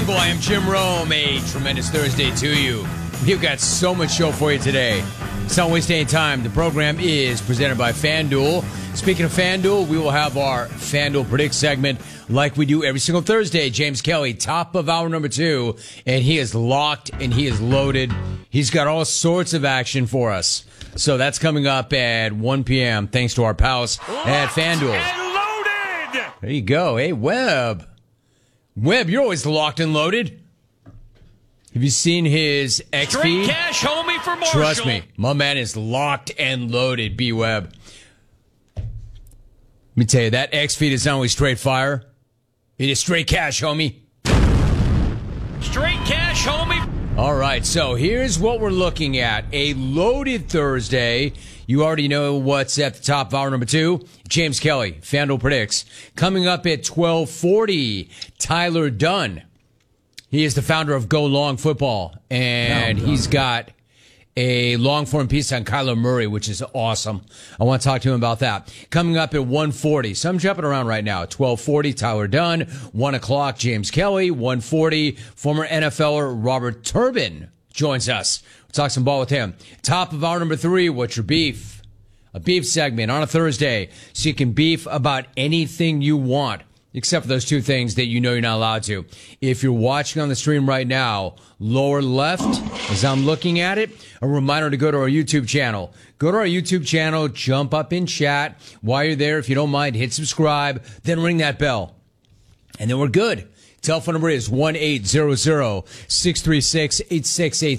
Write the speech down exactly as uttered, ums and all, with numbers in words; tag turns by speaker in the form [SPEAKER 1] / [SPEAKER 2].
[SPEAKER 1] Gamble. I am Jim Rome. A tremendous Thursday to you. We've got so much show for you today. So don't waste any time. The program is presented by FanDuel. Speaking of FanDuel, we will have our FanDuel Predict segment like we do every single Thursday. James Kelly, top of hour number two, and he is locked and he is loaded. He's got all sorts of action for us. So that's coming up at one p.m. thanks to our pals at FanDuel.
[SPEAKER 2] And loaded!
[SPEAKER 1] There you go. Hey, Webb. Webb, you're always locked and loaded. Have you seen his X feed?
[SPEAKER 2] Straight cash homie for Marshall.
[SPEAKER 1] Trust me, my man is locked and loaded, B. Webb. Let me tell you, that X feed is not only straight fire, it is straight cash, homie.
[SPEAKER 2] Straight cash homie.
[SPEAKER 1] All right, so here's what we're looking at. A loaded Thursday. You already know what's at the top of hour number two. James Kelly, FanDuel Predicts. Coming up at twelve forty, Tyler Dunn. He is the founder of Go Long Football, and he's got a long-form piece on Kyler Murray, which is awesome. I want to talk to him about that. Coming up at one forty, so I'm jumping around right now. twelve forty, Tyler Dunn. one o'clock, James Kelly. one forty, former NFLer Robert Turbin joins us. We'll talk some ball with him. Top of hour number three, what's your beef? A beef segment on a Thursday, so you can beef about anything you want, except for those two things that you know you're not allowed to. If you're watching on the stream right now, lower left, as I'm looking at it, a reminder to go to our YouTube channel. Go to our YouTube channel, jump up in chat. While you're there, if you don't mind, hit subscribe, then ring that bell. And then we're good. Telephone number is one eight hundred, six three six, eight six eight